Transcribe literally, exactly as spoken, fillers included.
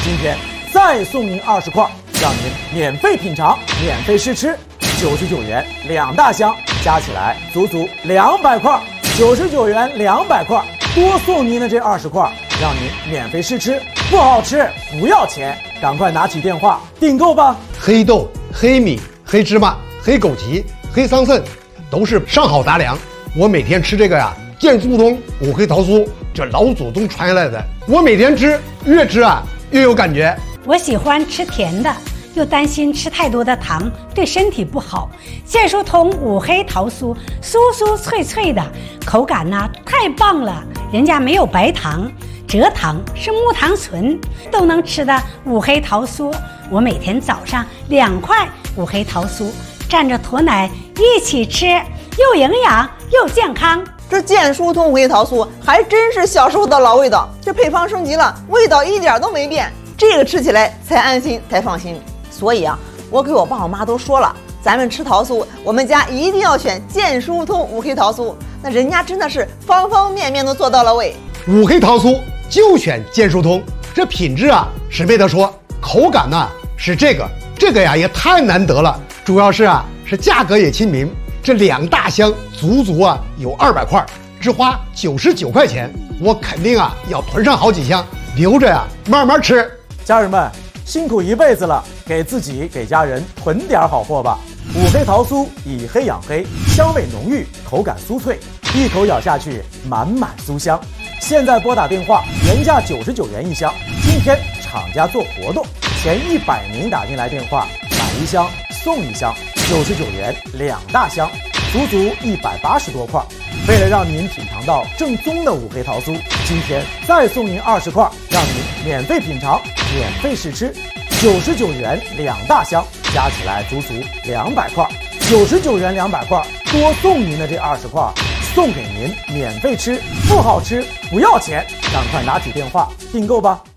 今天再送您二十块，让您免费品尝、免费试吃，九十九元两大箱，加起来足足两百块，九十九元两百块，多送您的这二十块，让您免费试吃，不好吃不要钱，赶快拿起电话订购吧！ 黑豆、黑米、黑芝麻、黑枸杞、黑桑葚，都是上好杂粮。我每天吃这个呀，健疏通五黑桃酥，这老祖宗传下来的，我每天吃，越吃啊越有感觉。 我喜欢吃甜的，又担心吃太多的糖对身体不好。健疏通五黑桃酥，酥酥脆脆的，口感呢太棒了。人家没有白糖、蔗糖，是木糖醇，都能吃的五黑桃酥。我每天早上两块五黑桃酥，蘸着驼奶一起吃，又营养又健康。 这健疏通五黑桃酥还真是小时候的老味道，这配方升级了，味道一点都没变。这个吃起来才安心才放心。所以啊，我给我爸我妈都说了，咱们吃桃酥，我们家一定要选健疏通五黑桃酥。那人家真的是方方面面都做到了位。 五黑桃酥就选健疏通，这品质啊是没得说，口感呢、啊、是这个这个呀也太难得了，主要是啊是价格也亲民，这两大箱足足啊有二百块，只花九十九块钱，我肯定啊要囤上好几箱，留着呀慢慢吃。 家人们辛苦一辈子了，给自己给家人囤点好货吧。五黑桃酥以黑养黑，香味浓郁，口感酥脆，一口咬下去满满酥香。现在拨打电话，原价九十九元一箱，今天厂家做活动，前一百名打进来电话买一箱送一箱，九十九元两大箱，足足一百八十多块。为了让您品尝到正宗的五黑桃酥，今天再送您二十块，让您免费品尝、免费试吃，九十九元两大箱，加起来足足两百块，九十九元两百块，多送您的这二十块，送给您免费吃，不好吃不要钱，赶快拿起电话订购吧。